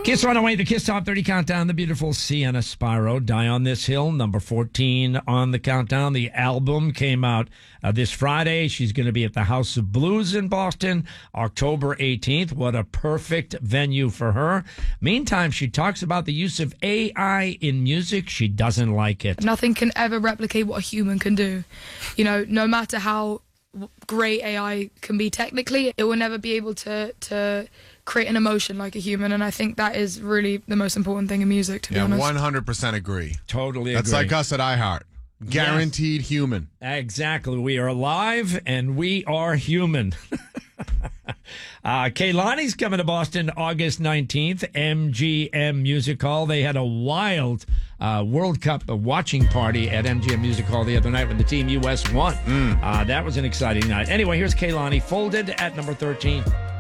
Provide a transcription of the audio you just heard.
Kiss Runaway, the Kiss Top 30 Countdown, the beautiful Sienna Spiro, Die on This Hill, number 14 on the countdown. The album came out this Friday. She's going to be at the House of Blues in Boston, October 18th. What a perfect venue for her. Meantime, she talks about the use of AI in music. She doesn't like it. Nothing can ever replicate what a human can do. You know, no matter how great AI can be technically, it will never be able to create an emotion like a human, and I think that is really the most important thing in music, to be honest. 100% agree. Totally That's agree. like us at iHeart. Guaranteed human. Exactly. We are alive and we are human. Kehlani's coming to Boston August 19th, MGM Music Hall. They had a wild World Cup watching party at MGM Music Hall the other night when the Team US won. That was an exciting night. Anyway, here's Kehlani, Folded at number 13.